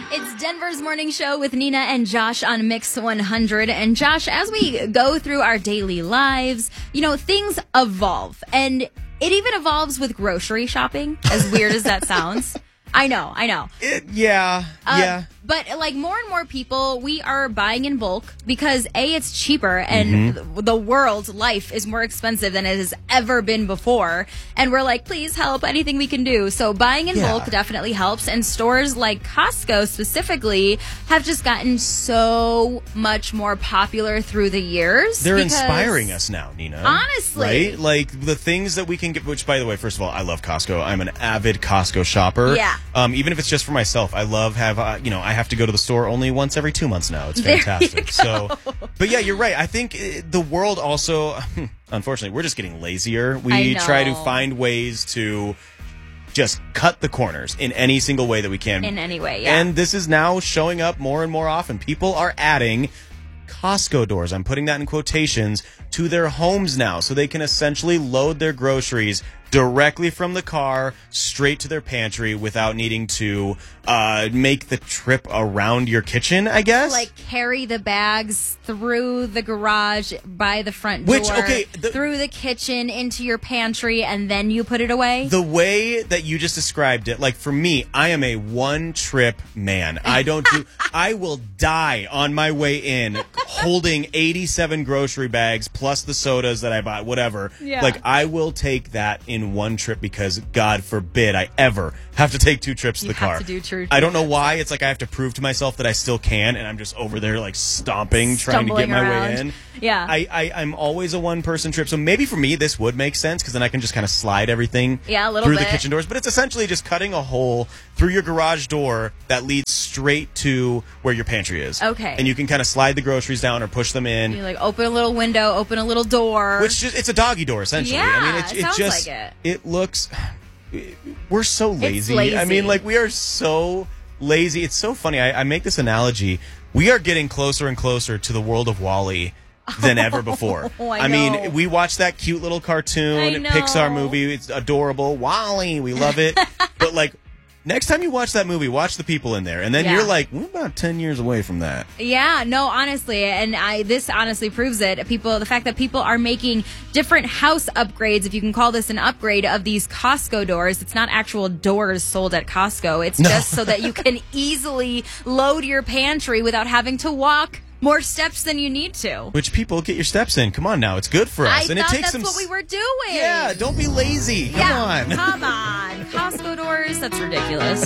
It's Denver's morning show with Nina and Josh on Mix 100. And Josh, as we go through our daily lives, things evolve. And it even evolves with grocery shopping, as weird as that sounds. I know. Yeah. But more and more people, we are buying in bulk because A, it's cheaper and the world's life is more expensive than it has ever been before. And we're like, please help, anything we can do. So buying in bulk definitely helps. And stores like Costco specifically have just gotten so much more popular through the years. They're inspiring us now, Nina. Honestly. Right? Like the things that we can get, which by the way, first of all, I love Costco. I'm an avid Costco shopper. Yeah. Even if it's just for myself, I love I have to go to the store only once every 2 months now. It's fantastic. But yeah, you're right. I think the world also, unfortunately, we're just getting lazier. We try to find ways to just cut the corners in any single way that we can. In any way, yeah. And this is now showing up more and more often. People are adding Costco doors, I'm putting that in quotations, to their homes now, so they can essentially load their groceries directly from the car straight to their pantry without needing to make the trip around your kitchen, I guess. Like carry the bags through the garage by the front door, through the kitchen into your pantry, and then you put it away. The way that you just described it, like for me, I am a one-trip man. I will die on my way in holding 87 grocery bags plus the sodas that I bought, whatever. Yeah. Like I will take that in one trip because God forbid I ever have to take 2 trips to the car. You have to do true. I don't know why. It's like I have to prove to myself that I still can, and I'm just over there like trying to get my way in. Yeah. I'm always a one-person trip, so maybe for me this would make sense because then I can just kind of slide everything through the kitchen doors. But it's essentially just cutting a hole through your garage door that leads straight to where your pantry is. Okay. And you can kind of slide the groceries down or push them in. You open a little window, open a little door. It's a doggy door essentially. Yeah, I mean, it sounds like it. It looks. We're so lazy. It's lazy. I mean, we are so lazy. It's so funny. I make this analogy. We are getting closer and closer to the world of WALL-E than ever before. I mean, we watched that cute little cartoon Pixar movie. It's adorable. WALL-E, we love it. But next time you watch that movie, watch the people in there, and then you're like, we're about 10 years away from that. Yeah, no, honestly, and this honestly proves it. The fact that people are making different house upgrades, if you can call this an upgrade, of these Costco doors. It's not actual doors sold at Costco. It's just so that you can easily load your pantry without having to walk more steps than you need to. Which people, get your steps in. Come on now, it's good for us. I thought that's what we were doing. Yeah, don't be lazy. Come on. Come on. Costco doors, that's ridiculous.